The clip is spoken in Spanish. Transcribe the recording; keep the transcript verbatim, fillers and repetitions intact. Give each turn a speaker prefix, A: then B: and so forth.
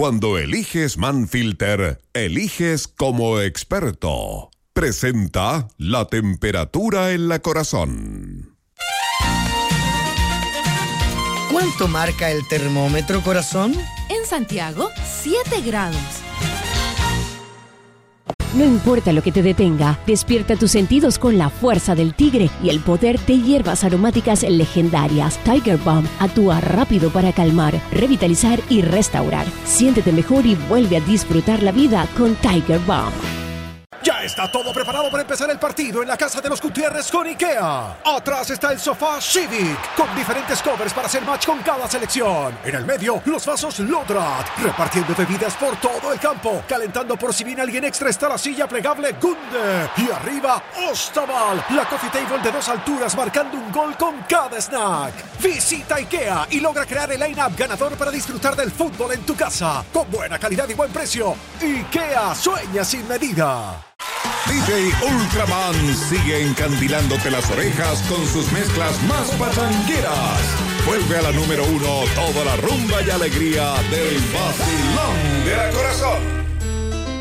A: Cuando eliges Manfilter, eliges como experto. Presenta la temperatura en la corazón.
B: ¿Cuánto marca el termómetro, corazón?
C: En Santiago, siete grados.
D: No importa lo que te detenga, despierta tus sentidos con la fuerza del tigre y el poder de hierbas aromáticas legendarias. Tiger Balm actúa rápido para calmar, revitalizar y restaurar. Siéntete mejor y vuelve a disfrutar la vida con Tiger Balm.
E: Ya está todo preparado para empezar el partido en la casa de los Gutiérrez con IKEA. Atrás está el sofá Civic, con diferentes covers para hacer match con cada selección. En el medio, los vasos Lodrat, repartiendo bebidas por todo el campo. Calentando por si viene alguien extra está la silla plegable Gunde. Y arriba, Ostaval, la coffee table de dos alturas marcando un gol con cada snack. Visita IKEA y logra crear el line-up ganador para disfrutar del fútbol en tu casa. Con buena calidad y buen precio. IKEA, sueña sin medida.
A: D J Ultraman sigue encandilándote las orejas con sus mezclas más pachangueras. Vuelve a la número uno toda la rumba y alegría del vacilón de la corazón.